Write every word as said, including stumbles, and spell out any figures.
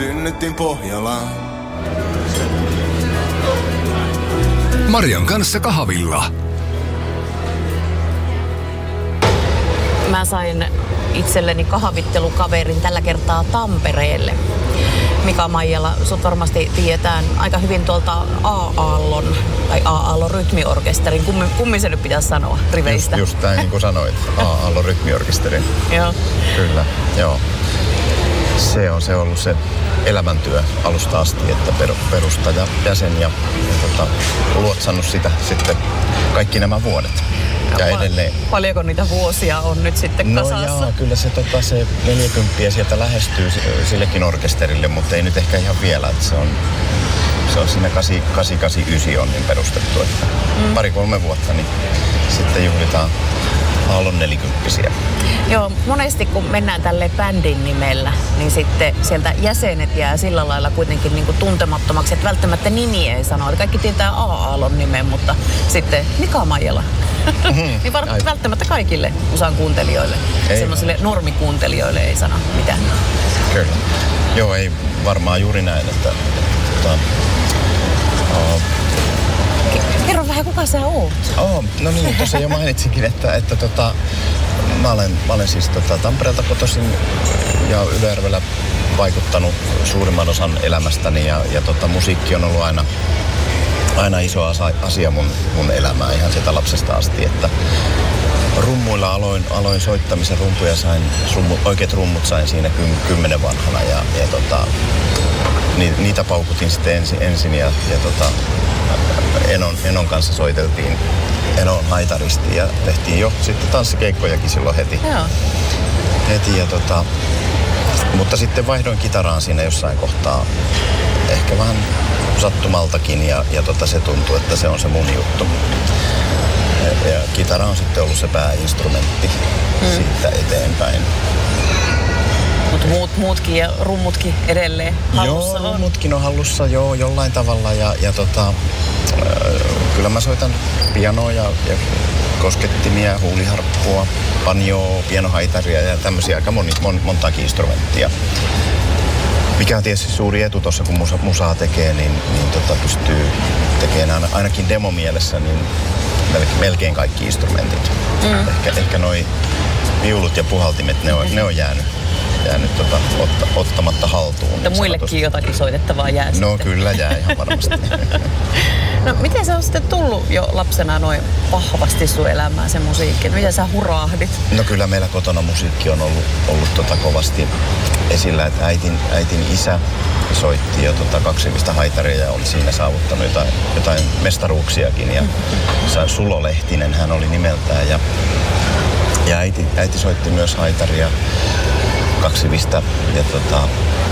synnyttiin Pohjolaan. Marian kanssa kahvilla. Mä sain itselleni kahvittelukaverin tällä kertaa Tampereelle. Mika Maijala, sut varmasti tiedetään aika hyvin tuolta A-Aallon, tai A-Aallon rytmiorkesterin. Kummin, kummin se nyt pitäisi sanoa riveistä? Just, just näin niin kuin sanoit, A-Aallon rytmiorkesterin. Joo. Kyllä, joo. Se on se ollut se elämäntyö alusta asti, että perustaja, jäsen ja, ja tota, luotsannut sitä sitten kaikki nämä vuodet. Ja edelleen. Paljonko niitä vuosia on nyt sitten kasassa? No joo, kyllä se, tota, se neljäkymppiä sieltä lähestyy sillekin orkesterille, mutta ei nyt ehkä ihan vielä. Että se on, se on siinä kahdeksan kahdeksan yhdeksän on niin perustettu, että mm. pari-kolme vuotta niin sitten juhlitaan Aallon nelikymppisiä. Joo, monesti kun mennään tälle bändin nimellä, niin sitten sieltä jäsenet jää sillä lailla kuitenkin niin kuin tuntemattomaksi, että välttämättä nimi ei sano. Eli kaikki tietää A-Aallon nimen, mutta sitten Mika Maijala. Mm-hmm. niin var- välttämättä kaikille usan kuuntelijoille, semmoisille normikuuntelijoille ei sano mitään. Kyllä. Joo, ei varmaan juuri näin, että... Tota, oh. Kerro vähän, kuka sä oot? Oh, no niin, tuossa jo mainitsinkin, että, että tota, mä, olen, mä olen siis tota, Tampereelta kotoisin ja Ylöjärvellä vaikuttanut suurimman osan elämästäni ja, ja tota, musiikki on ollut aina, aina iso asia mun, mun elämää ihan sieltä lapsesta asti, että rummuilla aloin, aloin soittamisen rumpuja, sain, rummu, oikeat rummut sain siinä kym, kymmenen vanhana ja, ja tota, ni, niitä paukutin sitten ensin, ensin ja, ja tota, Enon, Enon kanssa soiteltiin Enon haitaristi ja tehtiin jo sitten tanssikeikkojakin silloin heti. Joo. heti ja tota, mutta sitten vaihdoin kitaraan siinä jossain kohtaa ehkä vähän sattumaltakin ja, ja tota, se tuntuu, että se on se mun juttu. Ja, ja kitara on sitten ollut se pääinstrumentti hmm. siitä eteenpäin. Mutta muut, muutkin ja rummutkin edelleen hallussa joo, on? rummutkin on hallussa joo, jollain tavalla. Ja, ja tota, äh, kyllä mä soitan pianoa ja, ja koskettimia, huuliharppua, banjoa, pianohaitaria ja tämmöisiä aika moni, mon, montaakin instrumenttia. Mikä on tietysti suuri etu tuossa, kun musa, musaa tekee, niin, niin tota, pystyy tekemään ainakin demomielessä niin melkein kaikki instrumentit. Mm. Ehkä, ehkä noi viulut ja puhaltimet, ne on, mm-hmm. ne on jäänyt. jäänyt tota, otta, ottamatta haltuun. Mutta niin muillekin sanotusti jotakin soitettavaa jää no, sitten. No kyllä jää ihan varmasti. No miten se on sitten tullut jo lapsena noin vahvasti sun elämään se musiikki? Miten sä huraahdit? No kyllä meillä kotona musiikki on ollut, ollut tota kovasti esillä. Että äitin, äitin isä soitti jo tota kaksivista haitaria ja oli siinä saavuttanut jotain, jotain mestaruuksiakin. Ja mm-hmm. Sulo Lehtinen hän oli nimeltään ja, ja äiti, äiti soitti myös haitaria kaksivista ja tota,